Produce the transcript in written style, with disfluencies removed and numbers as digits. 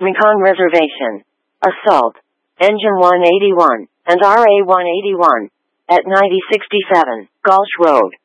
Mekong Reservation. Assault. Engine 181 and RA-181 at 9067 Gulch Road.